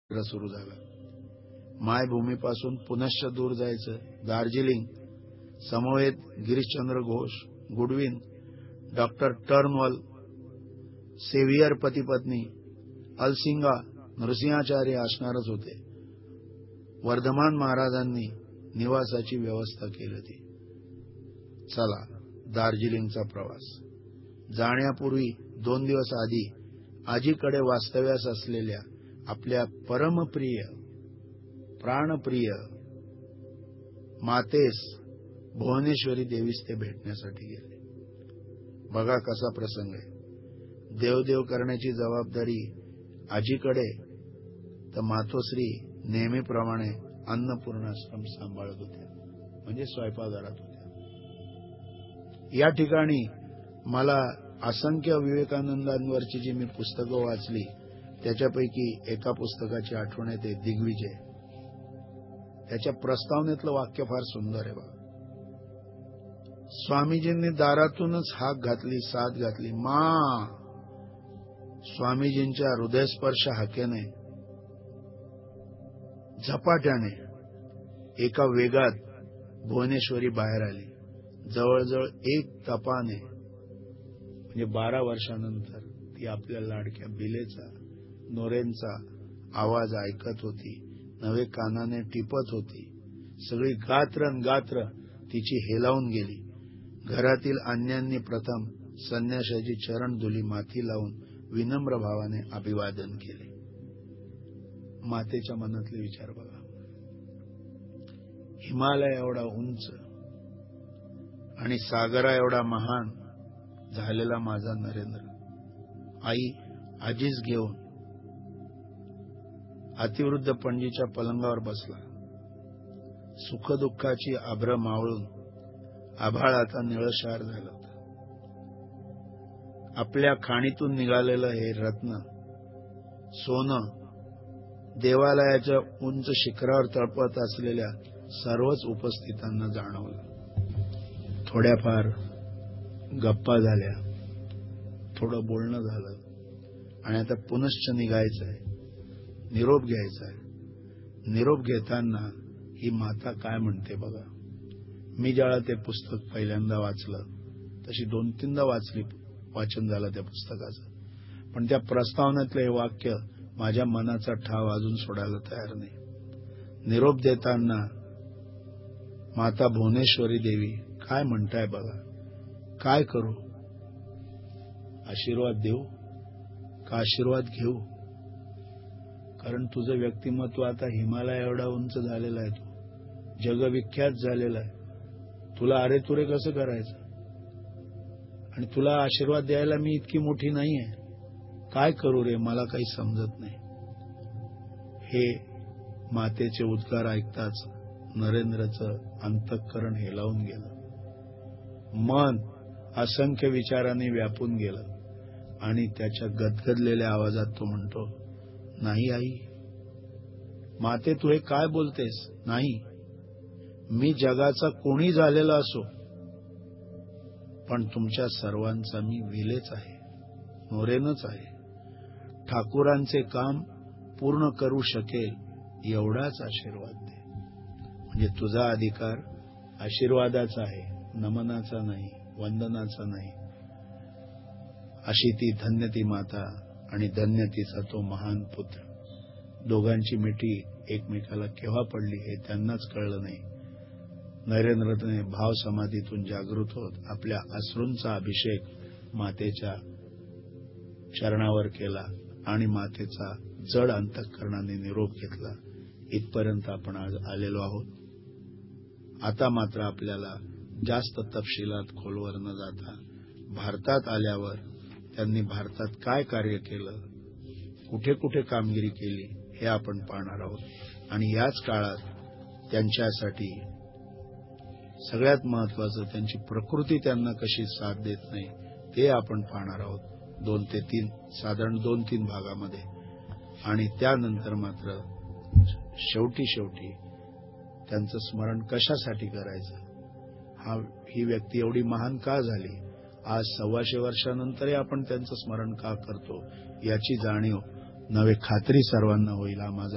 सुरू झाला. मायभूमीपासून पुनश्च दूर जायचं. दार्जिलिंग समवेत Girishchandra Ghosh, Goodwin, doctor टर्नवल, saviour पती पत्नी, अलसिंगा, नरसिंहाचार्य असणारच होते. वर्धमान महाराजांनी निवासाची व्यवस्था केली होती. चला, दार्जिलिंगचा प्रवास. जाण्यापूर्वी 2 दिवस आधी आजीकडे वास्तव्यास असलेल्या आपल्या परमप्रिय प्राणप्रिय मातेस भुवनेश्वरी देवीस ते भेटण्यासाठी गेले. बघा कसा प्रसंग आहे. देवदेव करण्याची जबाबदारी आजीकडे, तर मातोश्री नेहमीप्रमाणे अन्नपूर्णाश्रम सांभाळत होत्या, म्हणजे स्वयंपाकघरात होत्या. या ठिकाणी मला असंख्य विवेकानंदांवरची जी मी पुस्तकं वाचली त्याच्यापैकी एका पुस्तकाची आठवण येते, दिग्विजय. त्याच्या प्रस्तावनेतलं वाक्य फार सुंदर आहे बघा. स्वामीजींनी दारातूनच हाक घातली, साथ घातली. मा स्वामीजींच्या हृदयस्पर्श हाकेने, झपाट्याने, एका वेगात भुवनेश्वरी बाहेर आली. जवळजवळ 1 तपाने, म्हणजे 12 वर्षानंतर ती आपल्या लाडक्या बिलेचा, नोरेंचा आवाज ऐकत होती. नवे कानाने टिपत होती. सगळी गात्र तिची हेलावून गेली. घरातील अन्यांनी प्रथम संन्याशाची चरणधुली माथी लावून विनम्र भावाने अभिवादन केले. मातेच्या मनातले विचार बघा. हिमालय एवढा उंच आणि सागरा एवढा महान झालेला माझा नरेंद्र आई आजीच घेऊन अतिवृद्ध पणजीच्या पलंगावर बसला. सुखदुःखाची आभ्र मावळून आभाळ आता निळशार झालं होतं. आपल्या खाणीतून निघालेलं हे रत्न सोनं देवालयाच्या उंच शिखरावर तळपत असलेल्या सर्वच उपस्थितांना जाणवलं. थोड्याफार गप्पा झाल्या, थोडं बोलणं झालं आणि आता पुनश्च निघायचंय, निरोप घ्यायचा आहे. निरोप घेताना ही माता काय म्हणते बघा. मी ज्यावेळा ते पुस्तक पहिल्यांदा वाचलं तशी 2-3दा वाचन झालं त्या पुस्तकाचं, पण त्या प्रस्तावनेतलं हे वाक्य माझ्या मनाचा ठाव अजून सोडायला तयार नाही. निरोप देताना माता भुवनेश्वरी देवी काय म्हणताय बघा. काय करू? आशीर्वाद देऊ का आशीर्वाद घेऊ? कारण तुझं व्यक्तिमत्व आता हिमालय एवढा उंच झालेला आहे, तू जगविख्यात झालेला आहे. तुला अरे तुरे कसं करायचं? आणि तुला आशीर्वाद द्यायला मी इतकी मोठी नाहीये. काय करू रे, मला काही समजत नाही. हे मातेचे उद्गार ऐकताच नरेंद्रचं अंतःकरण हेलावून गेलं. मन असंख्य विचारांनी व्यापून गेलं आणि त्याच्या गदगदलेल्या आवाजात तो म्हणतो, नाही आई, माते तू हे काय बोलतेस? नाही, मी जगाचा कोणी झालेला असो, पण तुमच्या सर्वांचा मी विलेच आहे, नोरेनच आहे. ठाकुरांचे काम पूर्ण करू शकेल एवढाच आशीर्वाद दे. म्हणजे तुझा अधिकार आशीर्वादाचा आहे, नमनाचा नाही, वंदनाचा नाही. अशी ती धन्य ती माता आणि धन्य तिचा तो महान पुत्र. दोघांची मिठी एकमेकाला केव्हा पडली हे त्यांनाच कळलं नाही. नरेंद्रने भाव समाधीतून जागृत होत आपल्या अश्रूंचा अभिषेक मातेच्या चरणावर केला आणि मातेचा जड अंतःकरणाने निरोप घेतला. इथपर्यंत आपण आज आलेलो आहोत. आता मात्र आपल्याला जास्त तपशिलात खोलवर न जाता भारतात आल्यावर त्यांनी भारतात काय कार्य केलं, कुठे कुठे कामगिरी केली हे आपण पाहणार आहोत. आणि याच काळात त्यांच्यासाठी सगळ्यात महत्वाचं त्यांची प्रकृती त्यांना कशी साथ देत नाही ते आपण पाहणार आहोत. 2 ते 3 साधारण 2-3 भागामध्ये. आणि त्यानंतर मात्र शेवटी त्यांचं स्मरण कशासाठी करायचं, ही व्यक्ती एवढी महान का झाली, आज 125 वर्षानंतरही आपण त्यांचं स्मरण का करतो याची जाणीव नवे खात्री सर्वांना होईल. हा माझा